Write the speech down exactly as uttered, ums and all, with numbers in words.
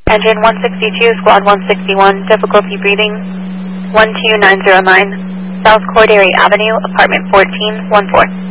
Engine one sixty-two, Squad one sixty-one, difficulty breathing, one two nine zero nine, South Cordary Avenue, apartment fourteen, one four.